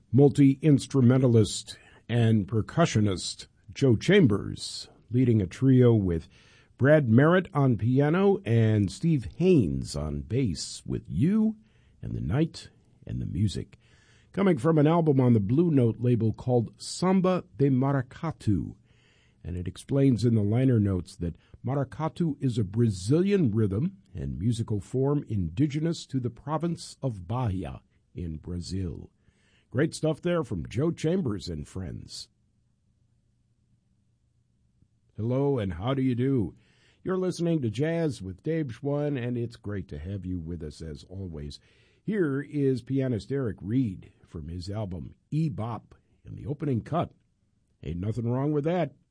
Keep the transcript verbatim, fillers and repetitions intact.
multi-instrumentalist and percussionist Joe Chambers, leading a trio with Brad Merritt on piano and Steve Haynes on bass, with You and the Night and the Music, coming from an album on the Blue Note label called Samba de Maracatu. And it explains in the liner notes that maracatu is a Brazilian rhythm and musical form indigenous to the province of Bahia in Brazil. Great stuff there from Joe Chambers and friends. Hello, and how do you do? You're listening to Jazz with Dave Schwann, and it's great to have you with us as always. Here is pianist Eric Reed from his album E-Bop in the opening cut. Ain't nothing wrong with that.